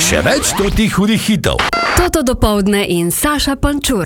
Še več totih hudih hitov. Toto dopoldne in Saša Pančur.